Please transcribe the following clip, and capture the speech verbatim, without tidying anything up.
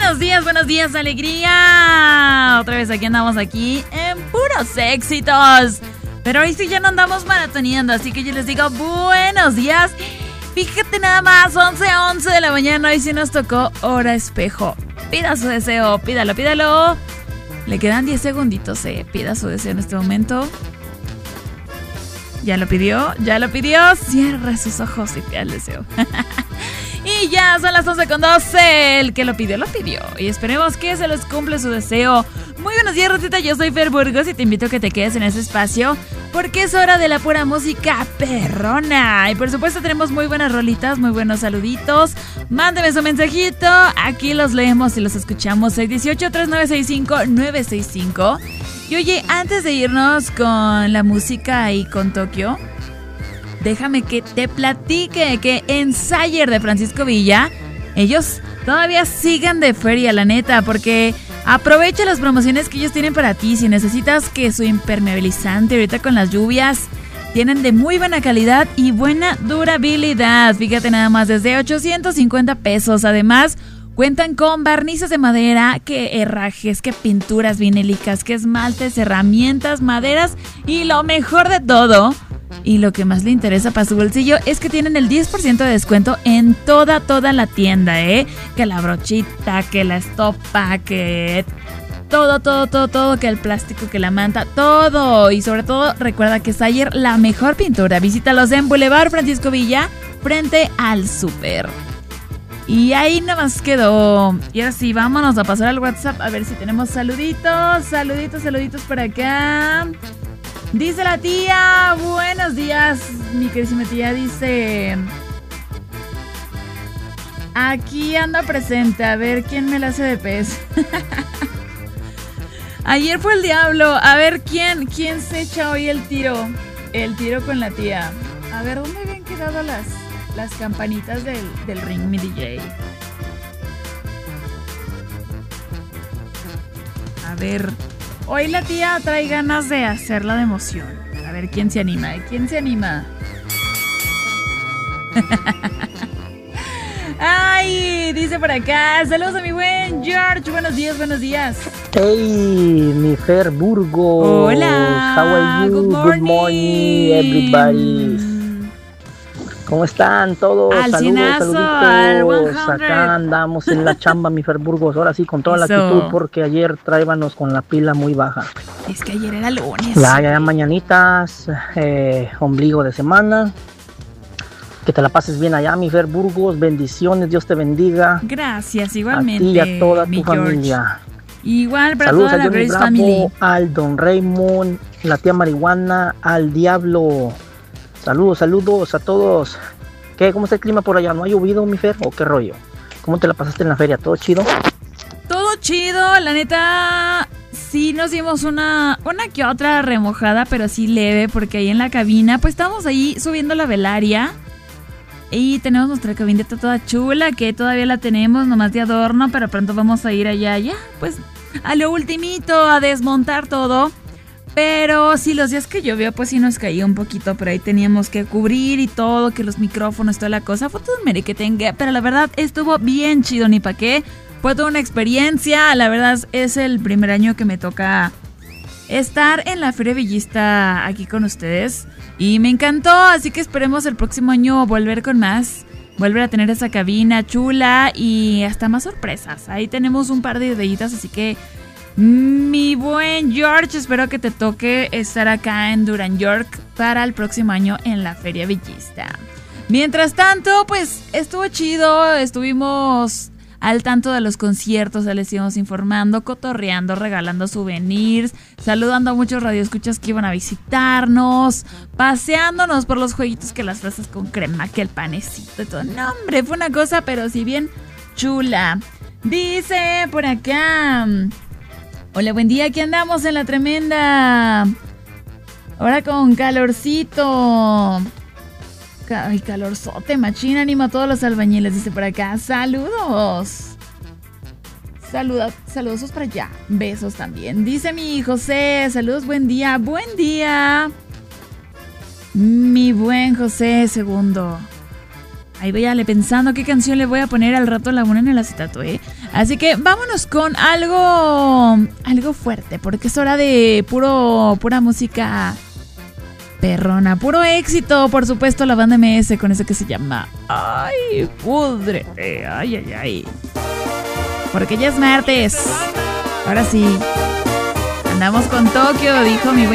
Buenos días, buenos días, alegría. Otra vez aquí andamos aquí en puros éxitos. Pero hoy sí ya no andamos maratoneando, así que yo les digo buenos días. Fíjate nada más, once a once de la mañana, hoy sí nos tocó hora espejo. Pida su deseo, pídalo, pídalo. Le quedan diez segunditos, eh. Pida su deseo en este momento. ¿Ya lo pidió? ¿Ya lo pidió? Cierra sus ojos y pida el deseo. Y ya son las once con doce. El que lo pidió, lo pidió. Y esperemos que se les cumple su deseo. Muy buenos días, Rosita. Yo soy Fer Burgos y te invito a que te quedes en ese espacio porque es hora de la pura música perrona. Y por supuesto tenemos muy buenas rolitas, muy buenos saluditos. Mándeme su mensajito. Aquí los leemos y los escuchamos. seis uno ocho, tres nueve seis cinco, nueve seis cinco. Y oye, antes de irnos con la música y con Tokio, déjame que te platique que en Sayer de Francisco Villa, ellos todavía siguen de feria, la neta, porque aprovecha las promociones que ellos tienen para ti. Si necesitas que su impermeabilizante ahorita con las lluvias, tienen de muy buena calidad y buena durabilidad. Fíjate nada más, desde ochocientos cincuenta pesos. Además, cuentan con barnices de madera, que herrajes, que pinturas vinílicas, que esmaltes, herramientas, maderas y lo mejor de todo, y lo que más le interesa para su bolsillo, es que tienen el diez por ciento de descuento en toda, toda la tienda, ¿eh? Que la brochita, que la estopa, que todo, todo, todo, todo, que el plástico, que la manta, todo. Y sobre todo, recuerda que Sayer, la mejor pintura. Visítalos en Boulevard Francisco Villa, frente al súper. Y ahí nada más quedó. Y ahora sí, vámonos a pasar al WhatsApp a ver si tenemos saluditos, saluditos, saluditos por acá. Dice la tía, buenos días, mi queridísima tía, dice: aquí anda presente, a ver quién me la hace de pez. Ayer fue el diablo, a ver quién, quién se echa hoy el tiro, el tiro con la tía. A ver, ¿dónde habían quedado las, las campanitas del, del ring, mi D J? A ver, hoy la tía trae ganas de hacerla de emoción. A ver quién se anima, ¿eh? ¿Quién se anima? Ay, dice por acá, saludos a mi buen George, buenos días, buenos días. Hey, mi Fer Burgos. Hola. How are you? Good morning. Good morning, everybody. ¿Cómo están todos? Al Saludos, cienazo, saluditos. al cien. Acá andamos en la chamba, mi Fer Burgos. Ahora sí, con toda la Eso. actitud, porque ayer tráibanos con la pila muy baja. Es que ayer era lunes. Ya, ya, ya, mañanitas, eh, ombligo de semana. Que te la pases bien allá, mi Fer Burgos. Bendiciones, Dios te bendiga. Gracias, igualmente. A ti y a toda mi tu George. familia. Igual para Saludos toda a la Johnny Grace Bravo, Family. al Don Raymond, la tía Marihuana, al Diablo. Saludos, saludos a todos. ¿Qué? ¿Cómo está el clima por allá? ¿No ha llovido, mi Fer? ¿O qué rollo? ¿Cómo te la pasaste en la feria? ¿Todo chido? Todo chido, la neta. Sí nos dimos una, una que otra remojada, pero sí leve, porque ahí en la cabina, pues estamos ahí subiendo la velaria. Y tenemos nuestra cabineta toda chula, que todavía la tenemos, nomás de adorno, pero pronto vamos a ir allá, ya, pues, a lo ultimito, a desmontar todo. Pero sí, los días que llovió, pues sí nos caía un poquito, pero ahí teníamos que cubrir y todo, que los micrófonos, toda la cosa. Fue todo un merequetengue, pero la verdad estuvo bien chido, ni pa' qué. Fue toda una experiencia, la verdad es el primer año que me toca estar en la Feria Villista aquí con ustedes. Y me encantó, así que esperemos el próximo año volver con más. Volver a tener esa cabina chula y hasta más sorpresas. Ahí tenemos un par de detallitas, así que mi buen George, espero que te toque estar acá en Durán York para el próximo año en la Feria Villista. Mientras tanto, pues estuvo chido, estuvimos al tanto de los conciertos, les estuvimos informando, cotorreando, regalando souvenirs, saludando a muchos radioescuchas que iban a visitarnos, paseándonos por los jueguitos, que las fresas con crema, que el panecito y todo. No, hombre, fue una cosa, pero sí bien chula. Dice por acá: hola, buen día, aquí andamos en la tremenda. Ahora con calorcito. Ay, calorzote, machín, anima a todos los albañiles, dice por acá. Saludos. Saluda, saludos para allá. Besos también. Dice mi José, saludos, buen día. Buen día. Mi buen José segundo. Ahí váyale pensando qué canción le voy a poner al rato a la una en el acetato, ¿eh? Así que vámonos con algo, algo fuerte, porque es hora de puro, pura música perrona, puro éxito, por supuesto, la banda M S con ese que se llama Ay, púdrete, ay, ay, ay. Porque ya es martes. Ahora sí, andamos con Tokio, dijo mi